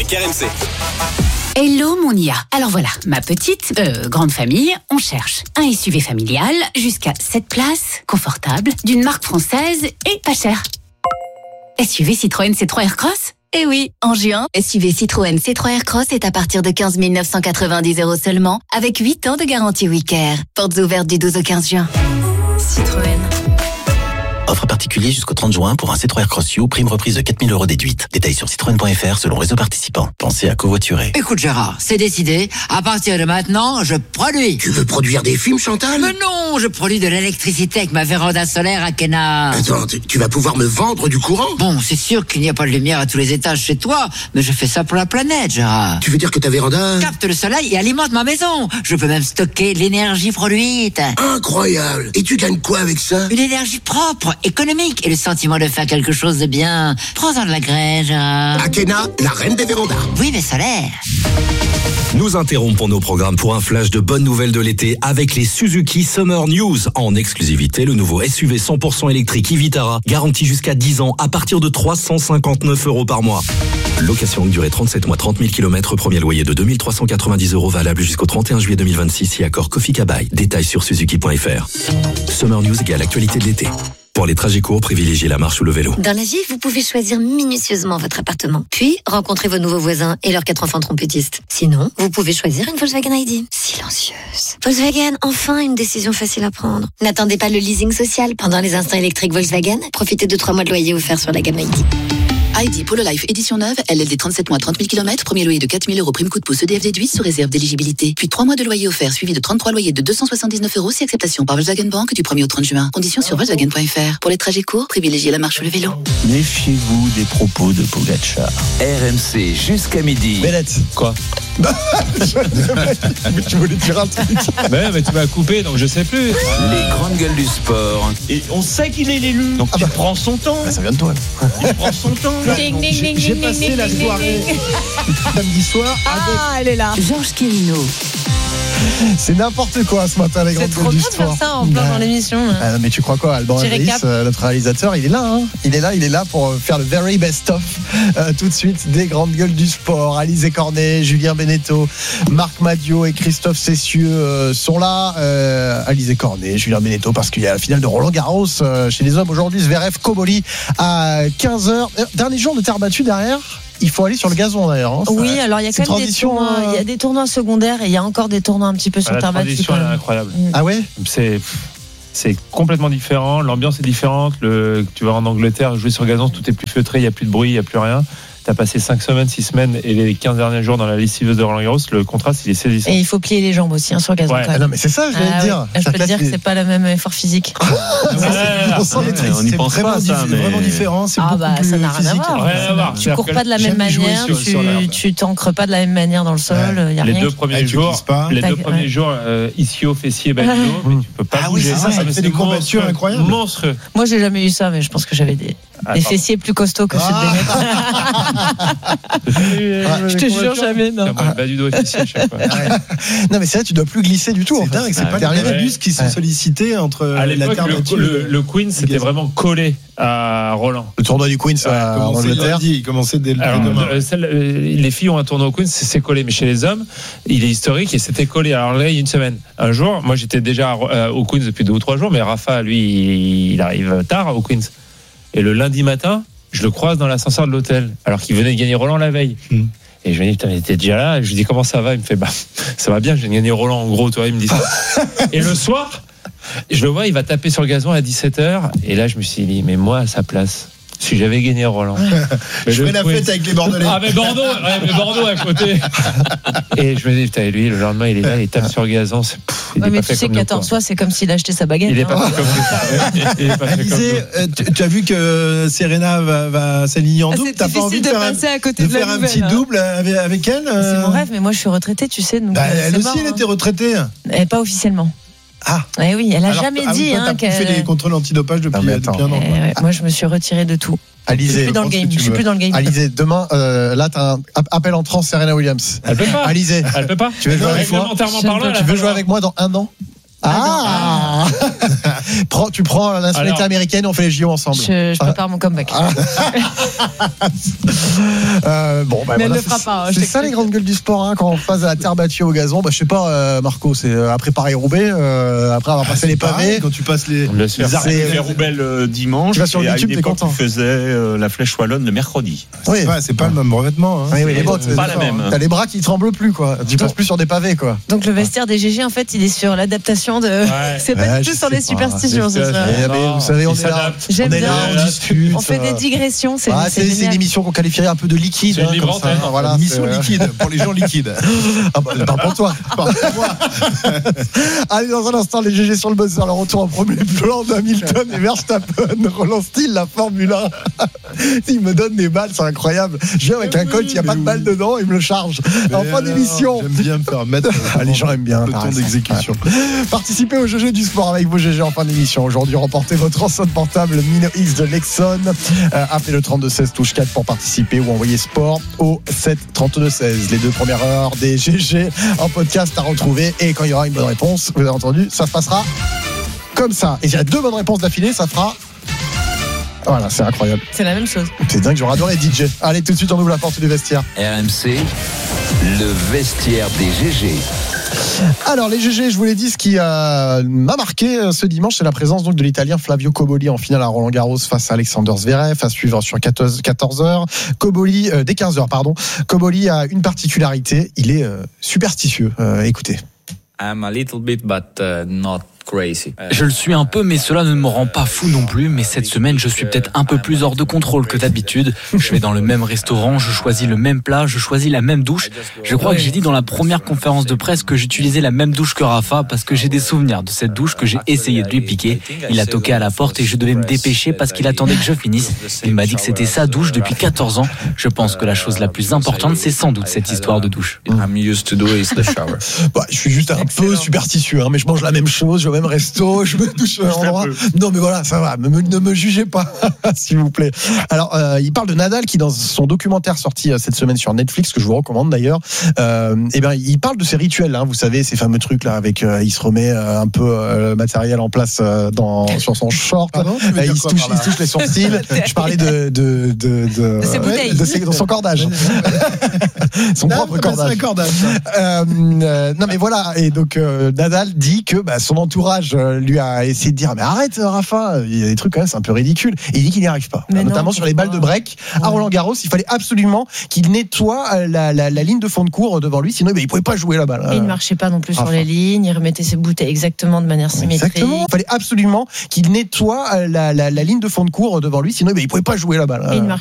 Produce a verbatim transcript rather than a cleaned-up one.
avec R M C. Hello mon I A. Alors voilà, ma petite, euh, grande famille, on cherche un S U V familial jusqu'à sept places, confortable, d'une marque française et pas cher. S U V Citroën C trois Aircross ? Eh oui, en juin, S U V Citroën C trois Aircross est à partir de quinze mille neuf cent quatre-vingt-dix euros seulement, avec huit ans de garantie WeCare. Portes ouvertes du douze au quinze juin. Citroën. Offre particulier jusqu'au trente juin pour un C trois Aircross U, prime reprise de quatre mille euros déduite. Détails sur citroën point f r selon réseau participant. Pensez à covoiturer. Écoute Gérard, c'est décidé. À partir de maintenant, je produis. Tu veux produire des films, Chantal ? Mais non, je produis de l'électricité avec ma véranda solaire à Kena. Attends, tu, tu vas pouvoir me vendre du courant ? Bon, c'est sûr qu'il n'y a pas de lumière à tous les étages chez toi, mais je fais ça pour la planète, Gérard. Tu veux dire que ta véranda capte le soleil et alimente ma maison. Je peux même stocker l'énergie produite. Incroyable. Et tu gagnes quoi avec ça ? Une énergie propre, économique et le sentiment de faire quelque chose de bien. Prends-en de la graine, Gérard. Akena, la reine des vérandas. Oui, mais solaire. Nous interrompons nos programmes pour un flash de bonnes nouvelles de l'été avec les Suzuki Summer News. En exclusivité, le nouveau S U V cent pour cent électrique e-Vitara, garanti jusqu'à dix ans à partir de trois cent cinquante-neuf euros par mois. Location longue durée trente-sept mois, trente mille kilomètres, premier loyer de deux mille trois cent quatre-vingt-dix euros valable jusqu'au trente et un juillet deux mille vingt-six si accord Kofi Kabai. Détails sur suzuki point f r. Summer News égale actualité de l'été. Pour les trajets courts, privilégiez la marche ou le vélo. Dans la vie, vous pouvez choisir minutieusement votre appartement. Puis, rencontrer vos nouveaux voisins et leurs quatre enfants trompettistes. Sinon, vous pouvez choisir une Volkswagen I D. Silencieuse. Volkswagen, enfin une décision facile à prendre. N'attendez pas le leasing social. Pendant les instants électriques Volkswagen, profitez de trois mois de loyer offerts sur la gamme I D. I D Polo Life édition neuve, L L D trente-sept mois, trente mille kilomètres, premier loyer de quatre mille euros, prime coup de pouce E D F déduit sous réserve d'éligibilité. Puis trois mois de loyer offert suivi de trente-trois loyers de deux cent soixante-dix-neuf euros si acceptation par Volkswagen Bank du premier au trente juin. Conditions sur volkswagen point f r. Pour les trajets courts, privilégiez la marche ou le vélo. Méfiez-vous des propos de Pogacar. R M C jusqu'à midi. Bellette. Quoi? Tu voulais dire un truc. Mais, mais tu m'as coupé, donc je sais plus. Les grandes gueules du sport. Et on sait qu'il est l'élu. Donc ah bah. il prend son temps. Bah, ça vient de toi. Il prend son temps. Ding, ding, ding, J'ai ding, passé ding, la ding, soirée ding, samedi soir. Ah, avec... elle est là. Georges Quirino. C'est n'importe quoi ce matin, les grandes gueules du sport. C'est trop bien de faire ça en plein bah. dans l'émission. Ah, mais tu crois quoi, Alban Andréis, euh, notre réalisateur, il est là, hein il est là, il est là pour faire le very best of. Euh, tout de suite, des grandes gueules du sport. Alizé Cornet, Julien Beneteau, Marc Madiot et Christophe Cessieux euh, sont là. Euh, Alizé Cornet, Julien Beneteau, parce qu'il y a la finale de Roland Garros euh, chez les hommes aujourd'hui. Zverev, Koboli à quinze heures. Dernier jour de terre battue derrière. Il faut aller sur le gazon d'ailleurs. Hein. Oui, alors il y a quand même des tournois, euh... il y a des tournois secondaires et il y a encore des tournois un petit peu sur ah, terre battue. La transition est incroyable. Ah ouais. C'est c'est complètement différent. L'ambiance est différente. Le, tu vas en Angleterre jouer sur gazon, tout est plus feutré, il y a plus de bruit, il y a plus rien. T'as passé cinq semaines, six semaines et les quinze derniers jours dans la lessiveuse de Roland Garros, le contraste il est saisissant. Et il faut plier les jambes aussi hein, sur gazon. Ouais. Ah non mais c'est ça, je vais ah, te dire. Oui. Je peux te dire que c'est pas le même effort physique. On sent les trucs, c'est vraiment, ça, mais... vraiment différent. C'est ah beaucoup bah plus ça n'a rien physique. à voir. Rien à voir. Tu cours pas de la même manière, tu, tu t'ancres pas de la même manière dans le sol. Ouais. Y a les rien deux qui... premiers jours, les deux premiers jours, ischio, fessier, bas du dos, mais tu peux pas bouger. Ça fait des courbatures incroyables. Monstrueux. Moi j'ai jamais eu ça, mais je pense que j'avais des des fessiers plus costauds que ceux de Bennett. Je te jure jamais. Non. Ah, bas du dos et fessier à chaque fois. Non mais c'est vrai, tu dois plus glisser du tout. C'est dingue, c'est pas les bus qui se sollicitaient entre la terre battue. Le Queen c'était vraiment collé à Roland. Le tournoi du Queen à Angleterre. Il commençait dès le demain. Les filles ont un tournoi au Queen, c'est collé, mais chez les hommes, il est historique et c'était collé. Alors là, il y a une semaine. Un jour, moi j'étais déjà au Queens depuis deux ou trois jours, mais Rafa, lui, il arrive tard au Queens. Et le lundi matin, je le croise dans l'ascenseur de l'hôtel, alors qu'il venait de gagner Roland la veille. Mmh. Et je me dis, putain, mais t'es déjà là? Et je lui dis, comment ça va? Il me fait, bah, ça va bien, j'ai gagné Roland, en gros, toi, il me dit ça. Et le soir, je le vois, il va taper sur le gazon à dix-sept heures. Et là, je me suis dit, mais moi, à sa place, si j'avais gagné Roland, je ferais la fête avec les Bordelais. Ah, mais Bordeaux, ouais, mais Bordeaux à côté. Et je me dis, putain, et lui, le lendemain, il est là, il tape sur le gazon. C'est, pff, il ouais, est mais pas tu fait sais comme quatorze soirs, c'est comme s'il achetait sa baguette. Il est hein. pas fait comme ça. Il est pas fait Alizé, comme euh, tu, tu as vu que Serena va, va s'aligner en ah, double. T'as pas envie de, de faire, un, à côté de de faire un petit hein. double avec, avec elle euh... C'est mon rêve, mais moi je suis retraitée, tu sais. Donc bah, elle aussi, mort, elle hein. était retraitée. Et pas officiellement. Ah. Eh oui, elle a Alors, jamais ah, dit. Toi, hein, t'as fait des contrôles antidopage depuis, ah, depuis un an. Eh ouais, moi, je me suis retirée de tout. Alizé, je suis plus dans le game. Je suis plus dans le game. Alizé, demain, euh, là, t'as un appel entrant Serena Williams. Elle peut pas. Alizé, elle peut pas. Tu veux jouer avec moi? Réglementairement parlant, tu veux jouer avec moi dans un an? Ah, Ah. prends, tu prends la nationalité Alors, américaine, on fait les J O ensemble. Je, je prépare ah. mon comeback. Ah. euh, bon, bah, Mais voilà, elle ne le fera pas. Hein, c'est ça les grandes gueules du sport, hein, quand on passe à la terre battue au gazon. Bah, je sais pas, euh, Marco, c'est euh, après Paris-Roubaix, euh, après avoir ah, passé les pavés. Pareil, quand tu passes les, les arrêts de Roubaix le dimanche, tu vas sur et YouTube, à une époque, tu faisais euh, la flèche wallonne le mercredi. Oui. C'est pas, c'est pas le même revêtement. Hein. Oui, oui, les bottes, c'est pas la même. T'as les bras qui tremblent plus, quoi. Tu passes plus sur des pavés, quoi. Donc le vestiaire des G G, en fait, il est sur l'adaptation de. Ouais. C'est pas ouais, du tout sur les superstitions, c'est ça. Vous savez, on est là, on est là, on discute. On fait des digressions, c'est ah, c'est, c'est une émission qu'on qualifierait un peu de liquide. C'est une libre antenne. Voilà, une émission liquide pour les gens liquides. Ah bah, pas pour toi. Pas pour moi. Allez, dans un instant, les G G sur le buzzer. Le retour en premier plan d'Hamilton et Verstappen. Relance-t-il la Formule un? Il me donne des balles, c'est incroyable. Je viens avec un coach, il n'y a pas de balle dedans, il me le charge. En fin d'émission. J'aime bien me faire mettre. Ah, les gens aiment bien le temps d'exécution. Participez au G G du sport avec vos G G en fin d'émission. Aujourd'hui, remportez votre enceinte portable Mino X de Lexon. Euh, appelez le trente-deux seize touche quatre pour participer ou envoyez sport au sept trente-deux seize. Les deux premières heures des G G en podcast à retrouver. Et quand il y aura une bonne réponse, vous avez entendu, ça se passera comme ça. Et s'il y a deux bonnes réponses d'affilée, ça fera. Voilà, c'est incroyable. C'est la même chose. C'est dingue, j'aurais adoré D J. Allez, tout de suite, on ouvre la porte du vestiaire. R M C, le vestiaire des G G. Alors les G G, je vous l'ai dit, ce qui euh, m'a marqué ce dimanche, c'est la présence donc de l'Italien Flavio Cobolli en finale à Roland-Garros face à Alexander Zverev, à suivre sur quatorze heures. Cobolli, euh, dès quinze heures, pardon. Cobolli a une particularité, il est euh, superstitieux. Euh, écoutez. I'm a little bit, but uh, not crazy. Je le suis un peu, mais cela ne me rend pas fou non plus. Mais cette semaine, je suis peut-être un peu plus hors de contrôle que d'habitude. Je vais dans le même restaurant, je choisis le même plat, je choisis la même douche. Je crois que j'ai dit dans la première conférence de presse que j'utilisais la même douche que Rafa parce que j'ai des souvenirs de cette douche que j'ai essayé de lui piquer. Il a toqué à la porte et je devais me dépêcher parce qu'il attendait que je finisse. Il m'a dit que c'était sa douche depuis quatorze ans. Je pense que la chose la plus importante, c'est sans doute cette histoire de douche. I'm used to do is the shower. Bah, je suis juste un peu superstitieux, hein, mais je mange la même chose, je vais au même resto, je me touche à un endroit. Non, mais voilà, ça va, me, me, ne me jugez pas, s'il vous plaît. Alors, euh, il parle de Nadal qui, dans son documentaire sorti euh, cette semaine sur Netflix, que je vous recommande d'ailleurs, euh, eh ben, il parle de ses rituels, hein, vous savez, ces fameux trucs là, avec, euh, il se remet euh, un peu euh, le matériel en place euh, dans, sur son short, Pardon, euh, il, se touche, il se touche les sourcils. Je parlais de de de de, de ses bouteilles, de, ses, de son cordage, son non, propre cordage. cordage. Euh, euh, non, mais voilà, et donc euh, Nadal dit que bah, son entourage euh, lui a essayé de dire mais arrête Rafa, il y a des trucs quand même c'est un peu ridicule, et il dit qu'il n'y arrive pas, mais notamment non, sur les balles de break ouais. à Roland-Garros. Il fallait absolument qu'il nettoie la, la, la ligne de fond de cours devant lui, sinon bah, il ne pouvait pas jouer la balle. Il ne marchait pas non plus Rafa. Sur les lignes, il remettait ses bouteilles exactement de manière symétrique. Exactement. Il fallait absolument qu'il nettoie la, la, la ligne de fond de cours devant lui, sinon bah, il ne pouvait pas jouer la balle.